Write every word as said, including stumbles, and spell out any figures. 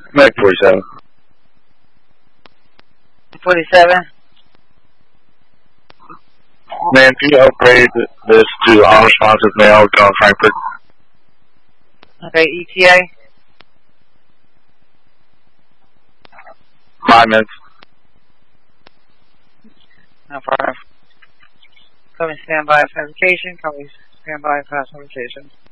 Meg forty-seven. forty-seven. Man, can you upgrade this to unresponsive mail going Frankfurt? Okay, E T A. Five minutes. No problem. Coming standby fabrication. Coming standby fast fabrication.